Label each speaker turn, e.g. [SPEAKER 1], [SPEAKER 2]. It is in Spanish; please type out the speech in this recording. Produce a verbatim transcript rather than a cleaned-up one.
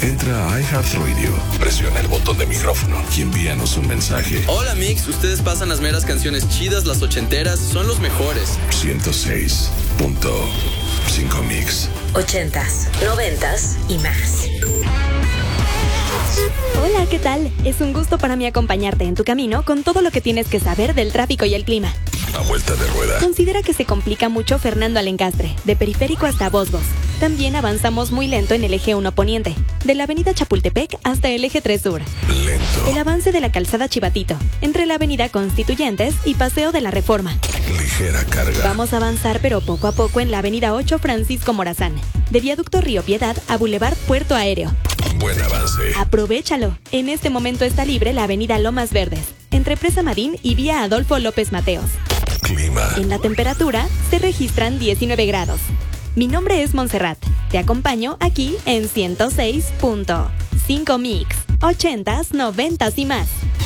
[SPEAKER 1] Entra a iHeartRadio, presiona el botón de micrófono y envíanos un mensaje.
[SPEAKER 2] Hola Mix, ustedes pasan las meras canciones chidas, las ochenteras, son los mejores.
[SPEAKER 1] ciento seis punto cinco Mix.
[SPEAKER 3] Ochentas, noventas y más.
[SPEAKER 4] Hola, ¿qué tal? Es un gusto para mí acompañarte en tu camino con todo lo que tienes que saber del tráfico y el clima.
[SPEAKER 1] A vuelta de rueda.
[SPEAKER 4] Considera que se complica mucho Fernando Alencastre, de Periférico hasta Bosbos. También avanzamos muy lento en el eje uno Poniente, de la avenida Chapultepec hasta el eje tres Sur.
[SPEAKER 1] Lento.
[SPEAKER 4] El avance de la calzada Chivatito, entre la avenida Constituyentes y Paseo de la Reforma.
[SPEAKER 1] Ligera carga.
[SPEAKER 4] Vamos a avanzar pero poco a poco en la avenida ocho Francisco Morazán, de Viaducto Río Piedad a Boulevard Puerto Aéreo.
[SPEAKER 1] Buen avance.
[SPEAKER 4] Aprovéchalo. En este momento está libre la avenida Lomas Verdes, entre Presa Madín y vía Adolfo López Mateos.
[SPEAKER 1] Clima.
[SPEAKER 4] En la temperatura se registran diecinueve grados. Mi nombre es Montserrat. Te acompaño aquí en ciento seis punto cinco Mix. Ochentas, noventas y más.